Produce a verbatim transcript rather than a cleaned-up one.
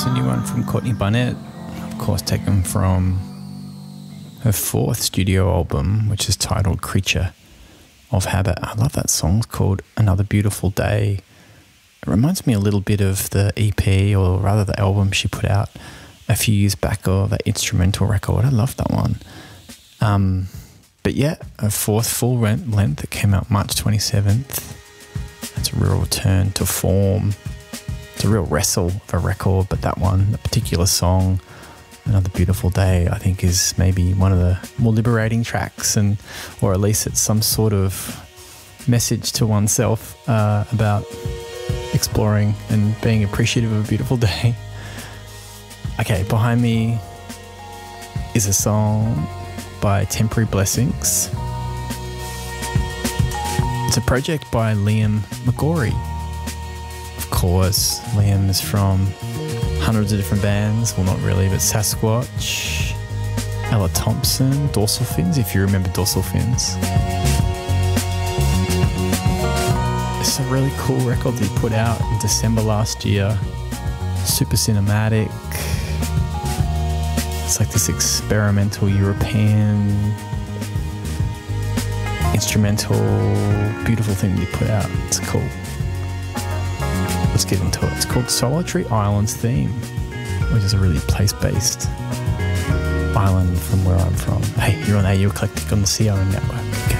a new one from Courtney Barnett, of course taken from her fourth studio album, which is titled Creature of Habit. I love that song. It's called Another Beautiful Day. It reminds me a little bit of the E P, or rather the album she put out a few years back, or that instrumental record. I love that one. Um, but yeah, a fourth full length that came out March twenty-seventh. It's a real return to form. It's a real wrestle of a record, but that one, the particular song, Another Beautiful Day, I think is maybe one of the more liberating tracks, and or at least it's some sort of message to oneself uh, about exploring and being appreciative of a beautiful day. Okay, behind me is a song by Temporary Blessings. It's a project by Liam McGorry. Of course, Liam is from hundreds of different bands. Well, not really, but Sasquatch, Ella Thompson, Dorsal Fins, if you remember Dorsal Fins. It's a really cool record that he put out in December last year. Super cinematic. It's like this experimental European instrumental beautiful thing that he put out. It's cool. Let's get into it. It's called Solitary Islands Theme, which is a really place-based island from where I'm from. Hey, you're on A U Eclectic on the C R N network. Okay.